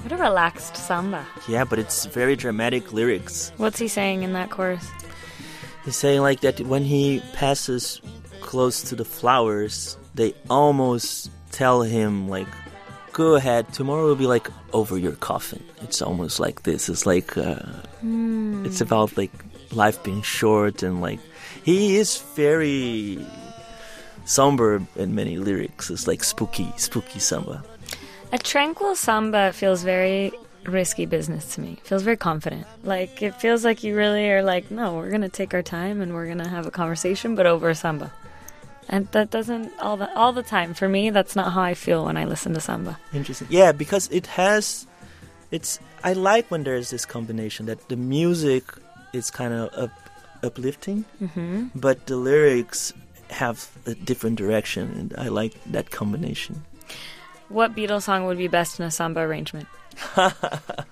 What a relaxed samba. Yeah, but it's very dramatic lyrics. What's he saying in that chorus? He's saying like that when he passes close to the flowers, they almost tell him like, go ahead, tomorrow will be like over your coffin. It's almost like this. It's like, it's about like life being short, and like, he is very somber in many lyrics. It's like spooky samba. A tranquil samba feels very risky business to me. It feels very confident. Like, it feels like you really are like, no, we're going to take our time and we're going to have a conversation, but over a samba. And that doesn't, all the time, for me, that's not how I feel when I listen to samba. Interesting. Yeah, because I like when there's this combination that the music is kind of uplifting, but the lyrics have a different direction, and I like that combination. What Beatles song would be best in a samba arrangement?